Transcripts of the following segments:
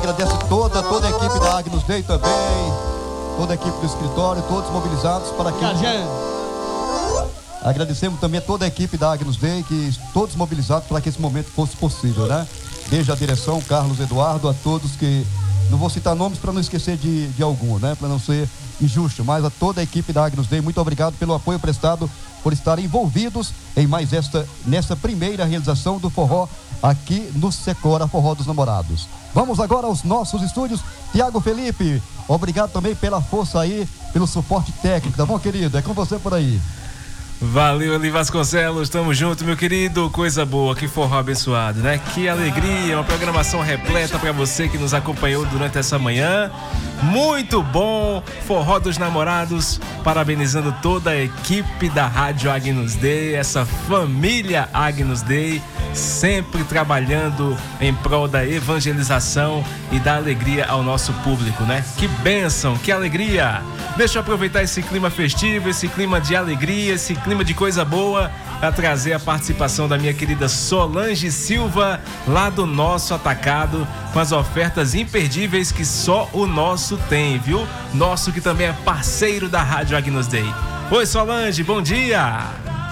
Agradece toda a equipe da Agnus Dei também, toda a equipe do escritório, todos mobilizados para que... Agradecemos também a toda a equipe da Agnus Dei, que todos mobilizados para que esse momento fosse possível, né? Desde a direção, Carlos Eduardo, a todos que... Não vou citar nomes para não esquecer de algum, né? Para não ser injusto, mas a toda a equipe da Agnus Dei, muito obrigado pelo apoio prestado, por estarem envolvidos em nessa primeira realização do forró aqui no Secora Forró dos Namorados. Vamos agora aos nossos estúdios. Tiago Felipe, obrigado também pela força aí, pelo suporte técnico, tá bom, querido? É com você por aí. Valeu, Eli Vasconcelos, tamo junto, meu querido. Coisa boa, que forró abençoado, né? Que alegria, uma programação repleta pra você que nos acompanhou durante essa manhã. Muito bom, Forró dos Namorados, parabenizando toda a equipe da Rádio Agnus Dei, essa família Agnus Dei, sempre trabalhando em prol da evangelização e da alegria ao nosso público, né? Que bênção, que alegria! Deixa eu aproveitar esse clima festivo, esse clima de alegria, esse clima de coisa boa, a trazer a participação da minha querida Solange Silva, lá do nosso atacado, com as ofertas imperdíveis que só o nosso tem, viu? Nosso que também é parceiro da Rádio Agnus Dei. Oi, Solange, bom dia!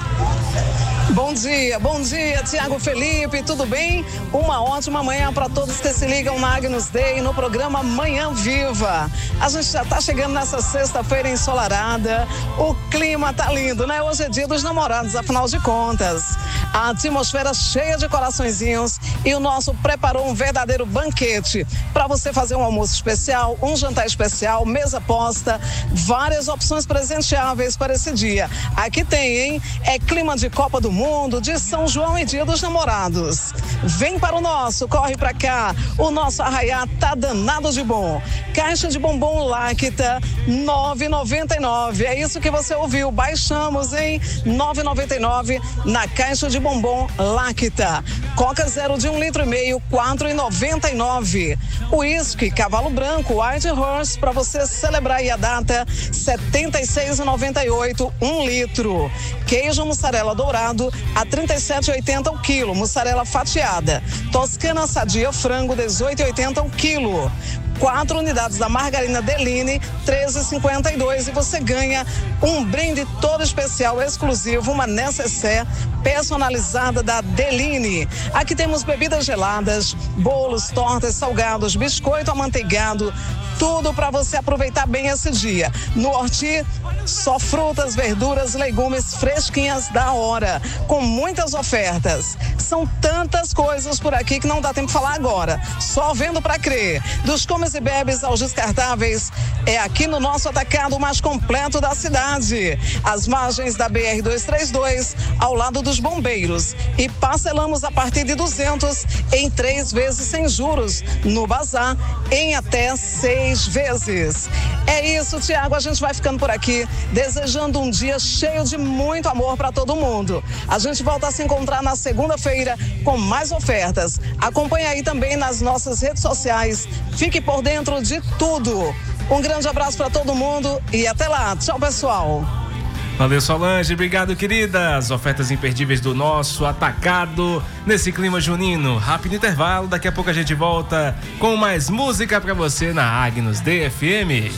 Bom dia, Tiago Felipe, tudo bem? Uma ótima manhã para todos que se ligam na Agnus Dei, no programa Manhã Viva. A gente já está chegando nessa sexta-feira ensolarada, o clima tá lindo, né? Hoje é dia dos namorados, afinal de contas. A atmosfera cheia de coraçõezinhos e o nosso preparou um verdadeiro banquete para você fazer um almoço especial, um jantar especial, mesa posta, várias opções presenteáveis para esse dia. Aqui tem, hein? É clima de Copa do Mundo, de São João e Dia dos Namorados. Vem para o nosso, corre para cá. O nosso arraiá tá danado de bom. Caixa de bombom Lacta, R$9,99. É isso que você ouviu. Baixamos, hein? R$9,99 na caixa de bombom Lacta. Coca zero de 1,5 litro, R$4,99. Uísque Cavalo Branco White Horse, para você celebrar aí a data, R$76,98, 1 litro. Queijo mussarela dourado a R$37,80 o quilo, mussarela fatiada. Toscana sadia frango, R$18,80 o quilo. 4 unidades da margarina Deline, R$13,52, e você ganha um brinde todo especial, exclusivo, uma necessaire personalizada da Deline. Aqui temos bebidas geladas, bolos, tortas, salgados, biscoito amanteigado, tudo para você aproveitar bem esse dia. No Horti, só frutas, verduras, legumes fresquinhas da hora, com muitas ofertas. São tantas coisas por aqui que não dá tempo de falar agora. Só vendo para crer. Dos comes e bebes aos descartáveis, é aqui no nosso atacado mais completo da cidade. As margens da BR-232, ao lado dos bombeiros. E parcelamos a partir de 200 em 3 vezes sem juros. No Bazar, em até 6 vezes. É isso, Tiago, a gente vai ficando por aqui, desejando um dia cheio de muito amor para todo mundo. A gente volta a se encontrar na segunda-feira com mais ofertas. Acompanhe aí também nas nossas redes sociais. Fique por dentro de tudo. Um grande abraço para todo mundo e até lá. Tchau, pessoal. Valeu, Solange, obrigado, querida. As ofertas imperdíveis do nosso atacado nesse clima junino. Rápido intervalo, daqui a pouco a gente volta com mais música pra você na Agnus Dei FM.